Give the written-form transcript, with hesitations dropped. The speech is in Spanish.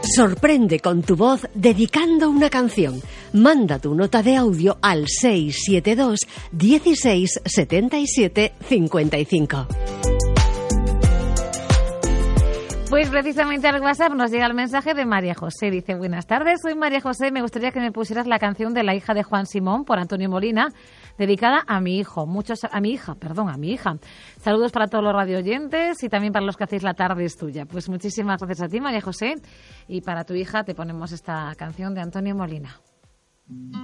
Sorprende con tu voz dedicando una canción. Manda tu nota de audio al 672 16 77 55. Pues precisamente al WhatsApp nos llega el mensaje de María José. Dice: buenas tardes, soy María José. Me gustaría que me pusieras la canción de La hija de Juan Simón por Antonio Molina, dedicada a mi hija. Saludos para todos los radioyentes y también para los que hacéis La tarde es tuya. Pues muchísimas gracias a ti, María José. Y para tu hija te ponemos esta canción de Antonio Molina.